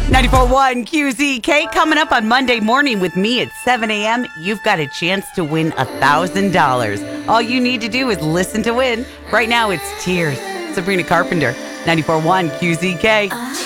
94.1 QZK coming up on Monday morning with me at 7 a.m. You've got a chance to win $1,000. All you need to do is listen to win. Right now it's Tears. Sabrina Carpenter, 94.1 QZK.